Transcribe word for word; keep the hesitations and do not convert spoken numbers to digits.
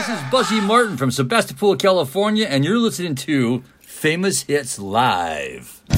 This is Buzzy Martin from Sebastopol, California, and you're listening to Famous Hits Live.